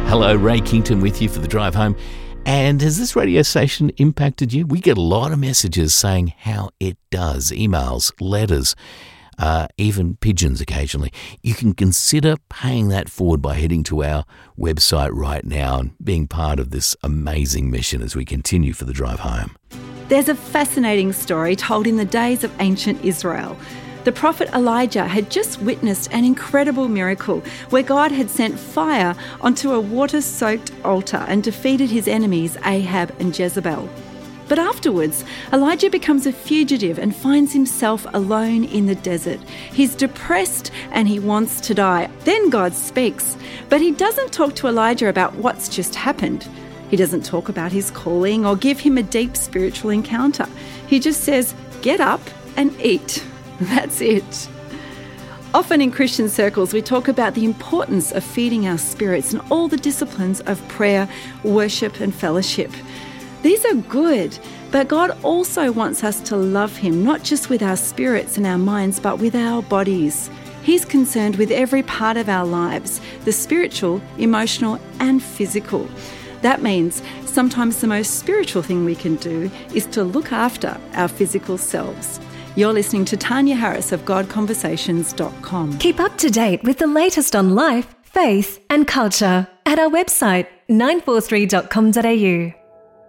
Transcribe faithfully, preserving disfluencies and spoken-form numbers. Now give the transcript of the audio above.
Hello, Ray Kington with you for the drive home. And has this radio station impacted you? We get a lot of messages saying how it does. Emails, letters, uh, even pigeons occasionally. You can consider paying that forward by heading to our website right now and being part of this amazing mission as we continue for the drive home. There's a fascinating story told in the days of ancient Israel. The prophet Elijah had just witnessed an incredible miracle where God had sent fire onto a water-soaked altar and defeated his enemies Ahab and Jezebel. But afterwards, Elijah becomes a fugitive and finds himself alone in the desert. He's depressed and he wants to die. Then God speaks, but he doesn't talk to Elijah about what's just happened. He doesn't talk about his calling or give him a deep spiritual encounter. He just says, "Get up and eat." That's it. Often in Christian circles, we talk about the importance of feeding our spirits and all the disciplines of prayer, worship, and fellowship. These are good, but God also wants us to love him, not just with our spirits and our minds, but with our bodies. He's concerned with every part of our lives, the spiritual, emotional, and physical. That means sometimes the most spiritual thing we can do is to look after our physical selves. You're listening to Tanya Harris of God Conversations dot com. Keep up to date with the latest on life, faith and culture at our website nine four three dot com dot a u.